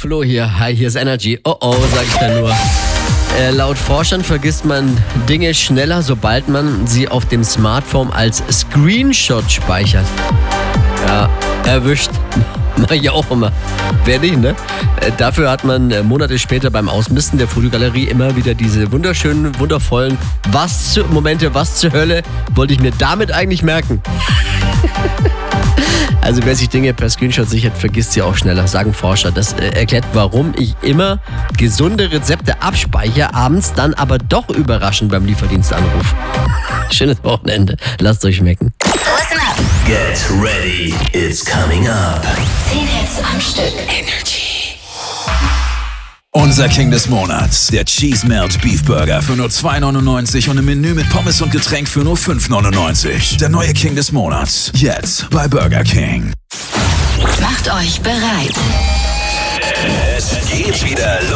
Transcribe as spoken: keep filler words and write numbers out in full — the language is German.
Flo hier. Hi, hier ist Energy. Oh oh, sag ich da nur. Äh, laut Forschern vergisst man Dinge schneller, sobald man sie auf dem Smartphone als Screenshot speichert. Ja, erwischt. Mach ich auch immer. Wer nicht, ne? Äh, dafür hat man äh, Monate später beim Ausmisten der Fotogalerie immer wieder diese wunderschönen, wundervollen Was zu, Momente, was zur Hölle wollte ich mir damit eigentlich merken? Also wer sich Dinge per Screenshot sichert, vergisst sie auch schneller, sagen Forscher. Das äh, erklärt, warum ich immer gesunde Rezepte abspeichere, abends dann aber doch überraschend beim Lieferdienst anrufe. Schönes Wochenende. Lasst euch schmecken. Listen up. Get ready, it's coming up. Zehn Hits am Stück. Energy. Unser King des Monats, der Cheese Melt Beef Burger für nur zwei neunundneunzig und im Menü mit Pommes und Getränk für nur fünf neunundneunzig. Der neue King des Monats, jetzt bei Burger King. Macht euch bereit. Es geht wieder los.